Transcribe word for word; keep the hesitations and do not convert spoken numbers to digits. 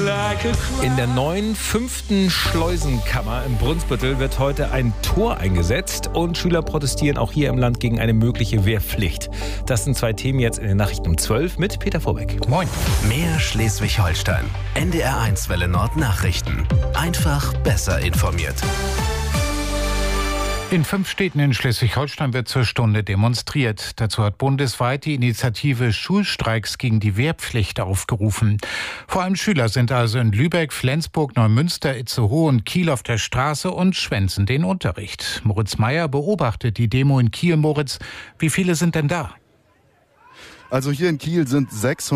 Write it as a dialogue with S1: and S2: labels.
S1: In der neuen fünften Schleusenkammer im Brunsbüttel wird heute ein Tor eingesetzt und Schüler protestieren auch hier im Land gegen eine mögliche Wehrpflicht. Das sind zwei Themen jetzt in den Nachrichten um zwölf mit Peter Vorbeck.
S2: Moin.
S3: Mehr Schleswig-Holstein. N D R eins Welle Nord Nachrichten. Einfach besser informiert.
S2: In fünf Städten in Schleswig-Holstein wird zur Stunde demonstriert. Dazu hat bundesweit die Initiative Schulstreiks gegen die Wehrpflicht aufgerufen. Vor allem Schüler sind also in Lübeck, Flensburg, Neumünster, Itzehoe und Kiel auf der Straße und schwänzen den Unterricht. Moritz Meyer beobachtet die Demo in Kiel. Moritz, wie viele sind denn da?
S4: Also hier in Kiel sind sechshundert